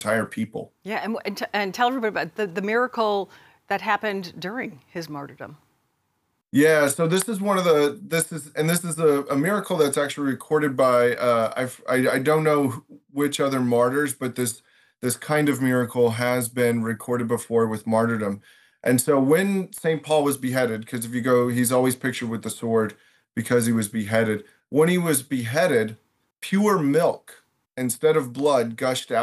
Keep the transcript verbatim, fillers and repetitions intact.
entire people. Yeah, and, and, t- and tell everybody about the, the miracle that happened during his martyrdom. Yeah, so this is one of the this is and this is a, a miracle that's actually recorded by uh I've, I I don't know which other martyrs, but this this kind of miracle has been recorded before with martyrdom. And so when Saint Paul was beheaded, because if you go, he's always pictured with the sword because he was beheaded. When he was beheaded, pure milk instead of blood gushed out.